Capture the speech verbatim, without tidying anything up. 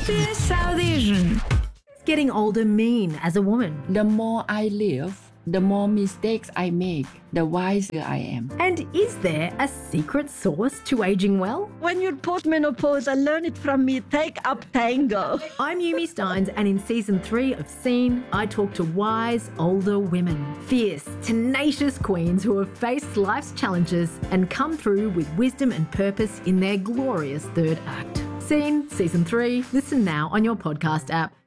Dear South Asian. Getting older mean as a woman? The more I live, the more mistakes I make, the wiser I am. And is there a secret sauce to aging well? When you're postmenopause, learn it from me. Take up tango. I'm Yumi Steins, and in season three of Seen, I talk to wise older women, fierce, tenacious queens who have faced life's challenges and come through with wisdom and purpose in their glorious third act. Seen, season three. Listen now on your podcast app.